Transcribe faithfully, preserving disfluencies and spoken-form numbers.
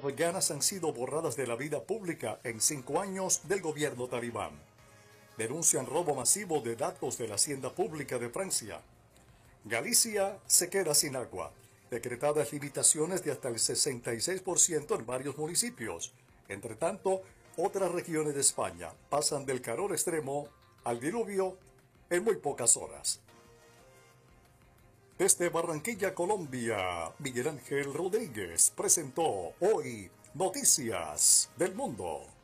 afganas han sido borradas de la vida pública en cinco años del gobierno talibán. Denuncian robo masivo de datos de la hacienda pública de Francia. Galicia se queda sin agua. Decretadas limitaciones de hasta el sesenta y seis por ciento en varios municipios. Entre tanto, otras regiones de España pasan del calor extremo al diluvio en muy pocas horas. Desde Barranquilla, Colombia, Miguel Ángel Rodríguez presentó Hoy Noticias del Mundo.